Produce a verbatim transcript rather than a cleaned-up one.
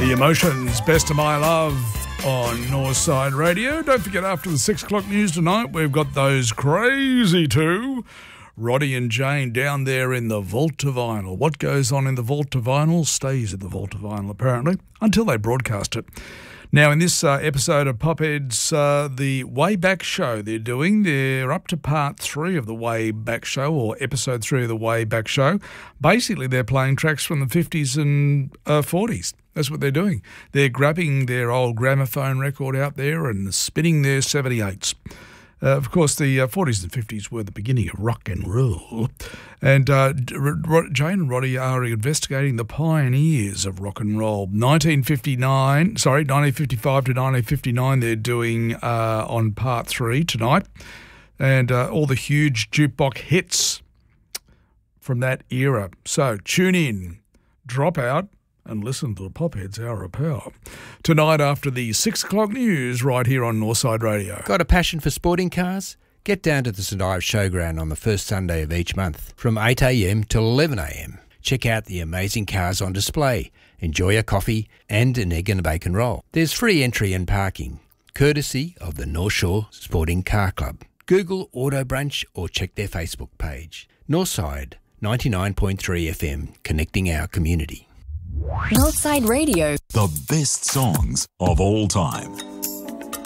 The Emotions, Best of My Love on Northside Radio. Don't forget, after the six o'clock news tonight, we've got those crazy two, Roddy and Jane, down there in the Vault of Vinyl. What goes on in the Vault of Vinyl stays in the Vault of Vinyl, apparently, until they broadcast it. Now, in this uh, episode of Popheads, uh, the Way Back Show they're doing, they're up to part three of the Way Back Show, or episode three of the Way Back Show. Basically, they're playing tracks from the fifties and uh, forties. That's what they're doing. They're grabbing their old gramophone record out there and spinning their seventy-eights. Uh, of course, the uh, forties and fifties were the beginning of rock and roll. And uh, Jane and Roddy are investigating the pioneers of rock and roll. nineteen fifty-nine, sorry, nineteen fifty-five to nineteen fifty-nine, they're doing uh, on part three tonight. And uh, all the huge jukebox hits from that era. So tune in, drop out, and listen to the Popheads Hour of Power tonight after the six o'clock news right here on Northside Radio. Got a passion for sporting cars? Get down to the St Ives Showground on the first Sunday of each month from eight a m till eleven a m. Check out the amazing cars on display, enjoy a coffee and an egg and a bacon roll. There's free entry and parking, courtesy of the North Shore Sporting Car Club. Google Auto Brunch or check their Facebook page. Northside ninety-nine point three F M, connecting our community. Northside Radio. The best songs of all time.